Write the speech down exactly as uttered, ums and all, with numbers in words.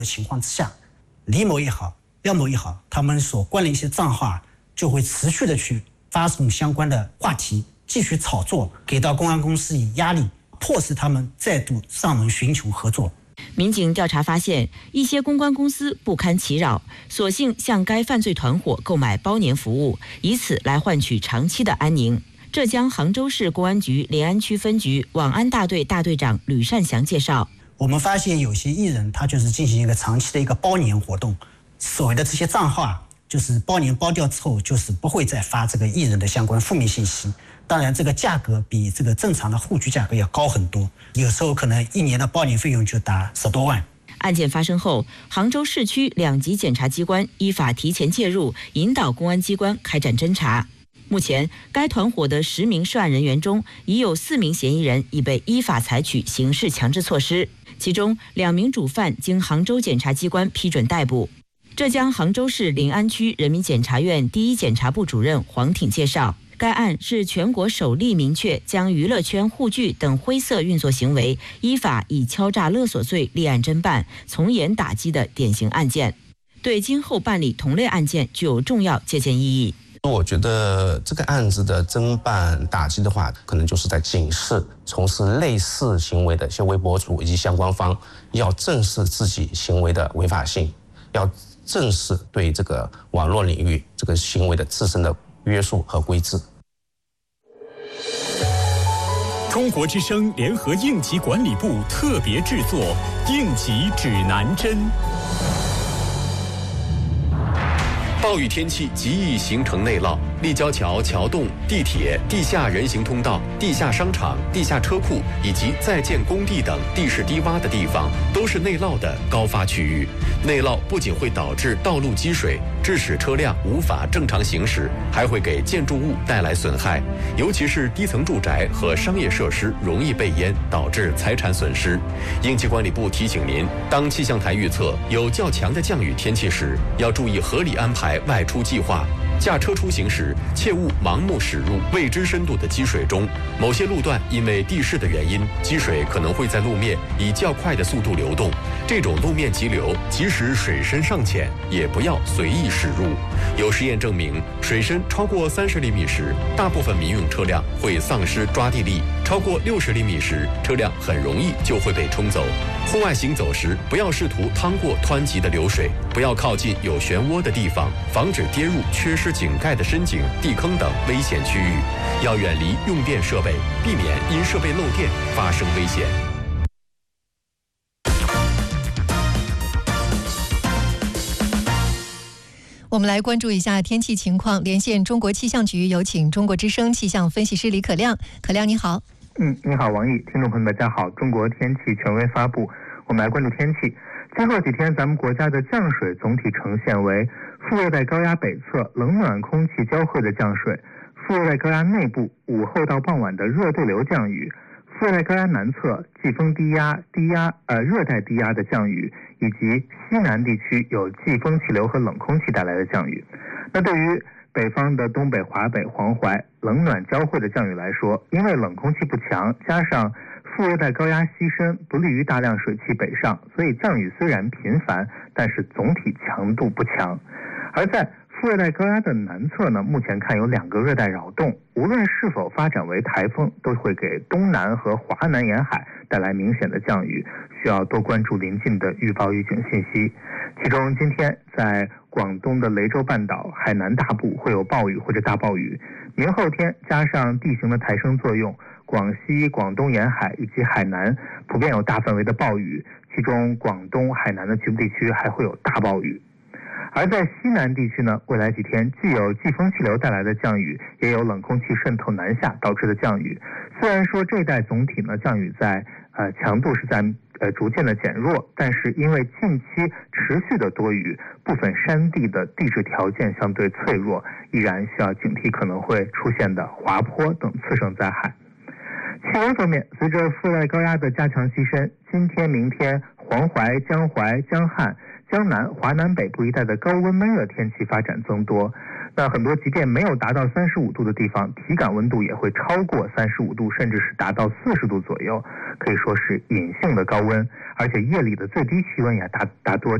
的情况之下，李某也好，廖某也好，他们所关的一些账号就会持续的去发送相关的话题，继续炒作，给到公安公司以压力，迫使他们再度上门寻求合作。 民警调查发现，一些公关公司不堪其扰，索性向该犯罪团伙购买包年服务，以此来换取长期的安宁。浙江杭州市公安局临安区分局网安大队大队长吕善祥介绍， 我们发现有些艺人他就是进行一个长期的一个包年活动，所谓的这些账号啊，就是包年包掉之后，就是不会再发这个艺人的相关负面信息。当然，这个价格比这个正常的户局价格要高很多，有时候可能一年的包年费用就达十多万。 案件发生后，杭州市区两级检察机关依法提前介入，引导公安机关开展侦查。目前，该团伙的十名涉案人员中，已有四名嫌疑人已被依法采取刑事强制措施，其中两名主犯经杭州检察机关批准逮捕。浙江杭州市临安区人民检察院第一检察部主任黄挺介绍，该案是全国首例明确将娱乐圈沪剧等灰色运作行为依法以敲诈勒索罪立案侦办，从严打击的典型案件，对今后办理同类案件具有重要借鉴意义。 我觉得这个案子的侦办打击的话，可能就是在警示从事类似行为的一些微博主以及相关方，要正视自己行为的违法性，要正视对这个网络领域这个行为的自身的约束和规制。 中国之声联合应急管理部特别制作《应急指南针》。暴雨天气极易形成内涝，立交桥、桥洞、地铁、地下人行通道、地下商场、地下车库以及在建工地等地势低洼的地方，都是内涝的高发区域。内涝不仅会导致道路积水，致使车辆无法正常行驶，还会给建筑物带来损害，尤其是低层住宅和商业设施容易被淹，导致财产损失。应急管理部提醒您，当气象台预测有较强的降雨天气时，要注意合理安排外出计划。驾车出行时，切勿盲目驶入未知深度的积水中。某些路段因为地势的原因，积水可能会在路面以较快的速度流动。这种路面急流，即使水深尚浅，也不要随意驶入。有实验证明，水深超过三十厘米时，大部分民用车辆会丧失抓地力；超过六十厘米时，车辆很容易就会被冲走。户外行走时，不要试图趟过湍急的流水，不要靠近有漩涡的地方，防止跌入缺失井盖的深井、地坑等危险区域。要远离用电设备，避免因设备漏电发生危险。 我们来关注一下天气情况，连线中国气象局，有请中国之声气象分析师李可亮。可亮你好。 嗯，你好王毅，听众朋友们大家好。中国天气权威发布，我们来关注天气。今后几天咱们国家的降水总体呈现为副热带高压北侧冷暖空气交汇的降水，副热带高压内部午后到傍晚的热对流降雨，副热带高压南侧季风低压、低压呃热带低压的降雨，以及西南地区有季风气流和冷空气带来的降雨。那对于北方的东北、华北、黄淮冷暖交汇的降雨来说，因为冷空气不强，加上副热带高压西伸，不利于大量水汽北上，所以降雨虽然频繁，但是总体强度不强。而在副热带高压的南侧呢，目前看有两个热带扰动，无论是否发展为台风，都会给东南和华南沿海带来明显的降雨，需要多关注临近的预报预警信息。其中今天在广东的雷州半岛、海南大部会有暴雨或者大暴雨，明后天加上地形的抬升作用，广西、广东沿海以及海南普遍有大范围的暴雨，其中广东、海南的局部地区还会有大暴雨。而在西南地区呢，未来几天既有季风气流带来的降雨，也有冷空气渗透南下导致的降雨。虽然说这一带总体呢降雨在呃强度是在呃逐渐的减弱，但是因为近期持续的多雨，部分山地的地质条件相对脆弱，依然需要警惕可能会出现的滑坡等次生灾害。气温方面，随着副热带高压的加强西伸，今天、明天黄淮、江淮、江汉、江南、华南北部一带的高温闷热天气发展增多。 那很多即便没有达到三十五度的地方，体感温度也会超过三十五度，甚至是达到四十度左右，可以说是隐性的高温。而且夜里的最低气温也大大多